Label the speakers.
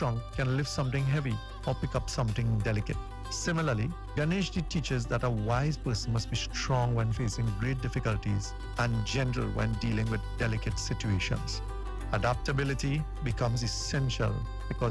Speaker 1: strong can lift something heavy or pick up something delicate. Similarly, Ganeshji teaches that a wise person must be strong when facing great difficulties and gentle when dealing with delicate situations. Adaptability becomes essential because